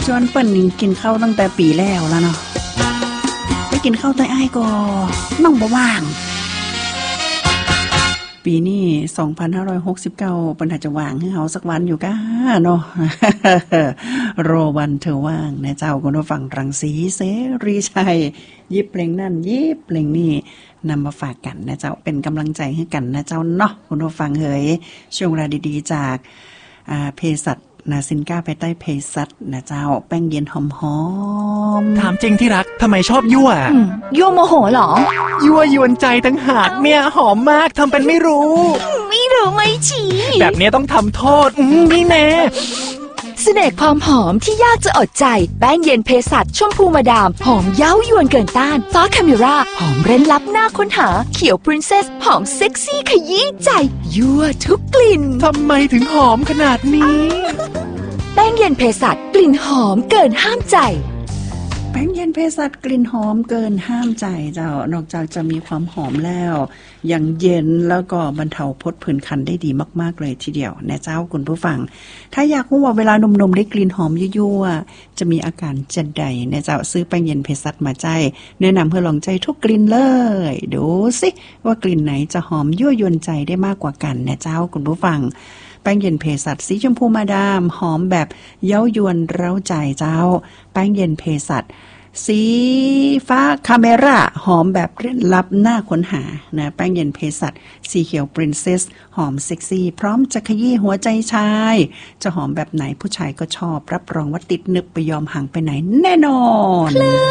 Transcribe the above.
ชวนเปิ้นนี่กินข้าวตั้งแต่ปีแล้วเนาะไปกินข้าวใต้อ้ายก็น้องบ่ว่างปีนี้2569เปิ้นอาจจะว่างให้เฮาสักวันอยู่ก้าเนาะ รอวันเธอว่างนะเจ้าคุณผู้ฟังรังสีเสรีชัยยิบเพลงนั่นยิบเพลงนี้นำมาฝากกันนะเจ้าเป็นกำลังใจให้กันนะเจ้าเนาะคุณผู้ฟังเอ๋ยช่วงเวลาดีๆจากเภสัชนาซินก้าไปใต้เภสัชนะเจ้าแป้งเย็นหอมๆถามจริงที่รักทำไมชอบยั่วยั่วโมโหเหรอยั่วยวนใจตั้งหากเนี่ยหอมมากทำเป็นไม่รู้ไม่ชี้แบบนี้ต้องทำโทษนี่แน่เสน่ห์ความหอมที่ยากจะอดใจแป้งเย็นเภสัชชมพูมาดามหอมเย้ายวนเกินต้านฟ้าคาเมราหอมเร้นลับหน้าค้นหาเขียวปรินเซสหอมเซ็กซี่ขยี้ใจยั่วทุกกลิ่นทำไมถึงหอมขนาดนี้แป้งเย็นเภสัชกลิ่นหอมเกินห้ามใจแป้งเย็นเภสัชกลิ่นหอมเกินห้ามใจเจ้านอกจากจะมีความหอมแล้วยังเย็นแล้วก็บรรเทาพดผื่นคันได้ดีมากๆเลยทีเดียวนะเจ้าคุณผู้ฟังถ้าอยากรู้ว่าเวลาหนุ่มๆได้กลิ่นหอมยั่วๆจะมีอาการจะใดนะเจ้าซื้อแป้งเย็นเภสัชมาใจแนะนำเพื่อลองใจทุกกลิ่นเลยดูสิว่ากลิ่นไหนจะหอมยั่วยวนใจได้มากกว่ากันนะเจ้าคุณผู้ฟังแป้งเย็นเภสัชสีชมพูมาดามหอมแบบเย้ายวนเร้าใจเจ้าแป้งเย็นเภสัชสีฟ้าคาเมราหอมแบบเร้นลับหน้าค้นหานะแป้งเย็นเภสัชสีเขียวปรินเซสหอมเซ็กซี่พร้อมจะขยี้หัวใจชายจะหอมแบบไหนผู้ชายก็ชอบรับรองว่าติดนึกไปยอมห่างไปไหนแน่นอน